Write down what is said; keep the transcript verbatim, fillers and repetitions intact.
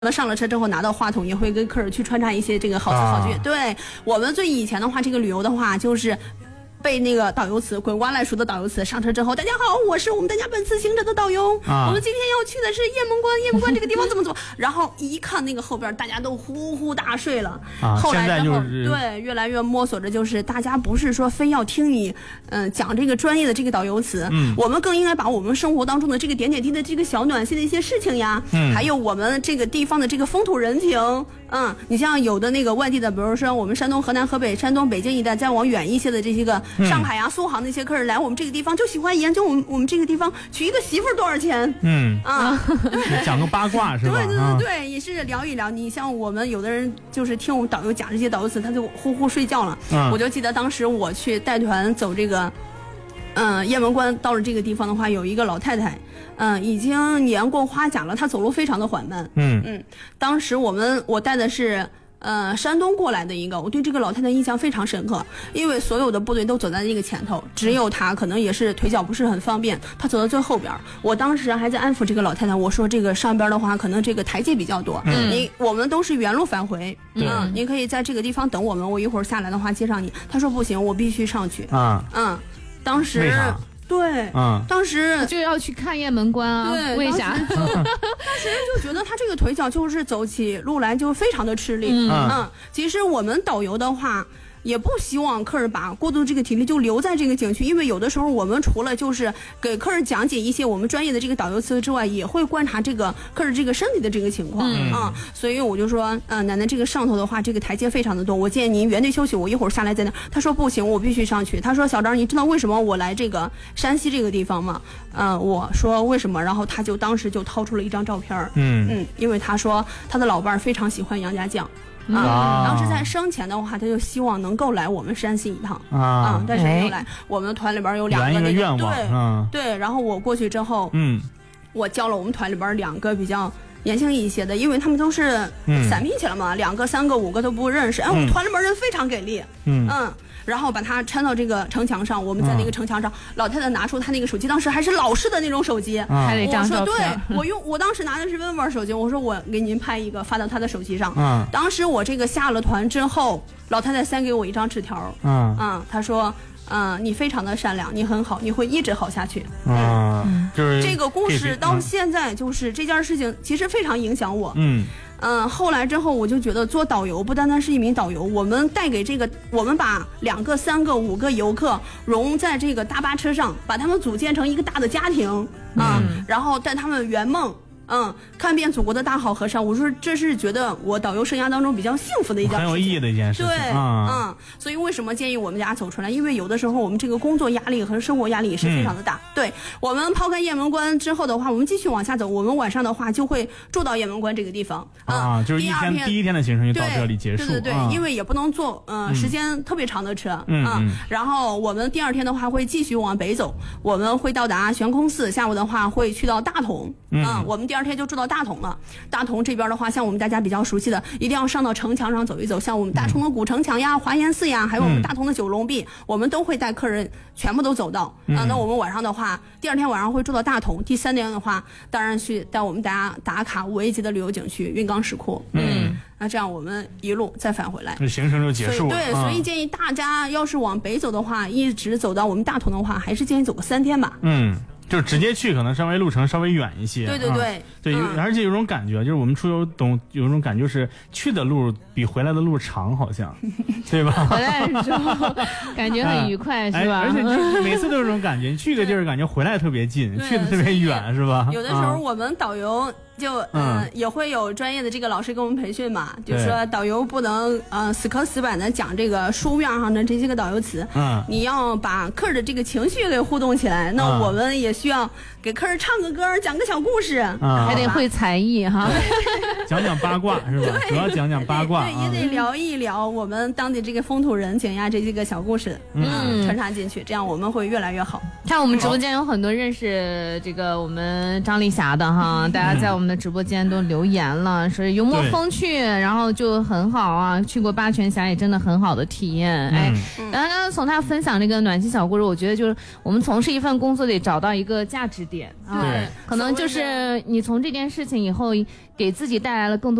那上了车之后拿到话筒，也会跟客人去穿插一些这个好词好句。啊、对我们最以前的话，这个旅游的话就是。背那个导游词，滚瓜烂熟的导游词，上车之后，大家好，我是我们大家本次行程的导游，啊、我们今天要去的是雁门关，雁门关这个地方怎么怎么，然后一看那个后边，大家都呼呼大睡了。啊、后来之后，就是、对，越来越摸索着，就是大家不是说非要听你，嗯、呃，讲这个专业的这个导游词，嗯，我们更应该把我们生活当中的这个点点滴滴的这个小暖心的一些事情呀，嗯，还有我们这个地方的这个风土人情。嗯，你像有的那个外地的，比如说我们山东、河南、河北、山东、北京一带，再往远一些的这些个上海啊、苏杭那些客人来我们这个地方，就喜欢研究我们我们这个地方娶一个媳妇儿多少钱。嗯啊， 讲个八卦是吧？ 对对对对，也是聊一聊。你像我们有的人就是听我们导游讲这些导游词，他就呼呼睡觉了。嗯、我就记得当时我去带团走这个，嗯，雁门关到了这个地方的话，有一个老太太。嗯，已经年过花甲了，他走路非常的缓慢。嗯嗯，当时我们我带的是呃山东过来的一个，我对这个老太太印象非常深刻，因为所有的部队都走在这个前头，只有她可能也是腿脚不是很方便，她走到最后边。我当时还在安抚这个老太太，我说这个上边的话可能这个台阶比较多，嗯，你我们都是原路返回，嗯，你可以在这个地方等我们，我一会儿下来的话接上你。她说不行，我必须上去啊，嗯，当时。为啥？对，嗯，当时就要去看雁门关啊， 对， 为啥？ 当时就觉得他这个腿脚就是走起路来就非常的吃力，嗯嗯，其实我们导游的话。也不希望客人把过度这个体力就留在这个景区，因为有的时候我们除了就是给客人讲解一些我们专业的这个导游词之外，也会观察这个客人这个身体的这个情况啊、嗯嗯。所以我就说，呃，奶奶这个上头的话，这个台阶非常的多，我建议您原地休息，我一会儿下来再那。他说不行，我必须上去。他说小张，你知道为什么我来这个山西这个地方吗？嗯、呃，我说为什么？然后他就当时就掏出了一张照片，嗯嗯，因为他说他的老伴儿非常喜欢杨家将。啊，当时在生前的话，他就希望能够来我们山西一趟啊、嗯，但是没有来。哎、我们团里边有两个那个愿望， 对、嗯、对，然后我过去之后，嗯，我叫了我们团里边两个比较年轻一些的，因为他们都是散拼起来嘛，嗯、两个、三个、五个都不认识。哎，我们团里边人非常给力，嗯嗯。然后把它搀到这个城墙上，我们在那个城墙上，嗯、老太太拿出她那个手机，当时还是老式的那种手机， 拍了一张照片。 我说对，我用我当时拿的是温玩手机，我说我给您拍一个发到她的手机上。嗯，当时我这个下了团之后，老太太塞给我一张纸条，嗯嗯，她说。嗯，你非常的善良，你很好，你会一直好下去。嗯，嗯就是这个故事到现在就是这件事情，其实非常影响我。嗯嗯，后来之后我就觉得做导游不单单是一名导游，我们带给这个，我们把两个、三个、五个游客融在这个大巴车上，把他们组建成一个大的家庭啊、嗯嗯，然后带他们圆梦。嗯，看遍祖国的大好河山，我说这是觉得我导游生涯当中比较幸福的一件事情， 很有意义的一件事情。 对，嗯, 嗯，所以为什么建议我们家走出来？因为有的时候我们这个工作压力和生活压力也是非常的大。嗯、对，我们抛开雁门关之后的话，我们继续往下走，我们晚上的话就会住到雁门关这个地方。嗯、 啊，就是一天第一天的行程就到这里结束。 对对对， 啊、 因为也不能坐嗯、呃、时间特别长的车。嗯, 嗯然后我们第二天的话会继续往北走，我们会到达悬空寺，下午的话会去到大同。嗯, 嗯，我们第二天就住到大同。大同这边的话，像我们大家比较熟悉的，一定要上到城墙上走一走，像我们大同的古城墙呀、华严寺呀，还有我们大同的九龙壁，嗯、我们都会带客人全部都走到。嗯、啊，那我们晚上的话，第二天晚上会住到大同，第三天的话，当然去带我们大家打卡五 A 级的旅游景区云冈石窟。嗯，那这样我们一路再返回来， 行程就结束了。 对，所以建议大家要是往北走的话，一直走到我们大同的话，还是建议走个三天吧。 嗯。就是直接去，可能稍微路程稍微远一些。 对对对， 啊、对，嗯、而且有种感觉，就是我们出游懂有种感觉，就是去的路比回来的路长，好像，对吧？ 回来的时候感觉很愉快，啊、是吧？ 而且就每次都有这种感觉，你去个地儿感觉回来特别近，去的特别远，是吧？ 有的时候我们导游。就嗯、呃、也会有专业的这个老师给我们培训嘛，就是说导游不能呃死磕死板的讲这个书面上的这些个导游词，嗯，你要把客人的这个情绪给互动起来。那我们也需要给客人唱个歌，讲个小故事， 嗯、还得会才艺哈， 讲讲八卦是吧？主要讲讲八卦， 对，也得聊一聊我们当地这个风土人情呀，这些个小故事，嗯，穿插进去，这样我们会越来越好。 看我们直播间有很多认识这个我们张丽霞的哈，大家在我们的的直播间都留言了，说幽默风趣，然后就很好啊，去过八泉峡也真的很好的体验。嗯、哎，然后刚刚从他分享这个暖心小故事，我觉得就是我们从事一份工作得找到一个价值点啊， 对， 可能就是你从这件事情以后给自己带来了更多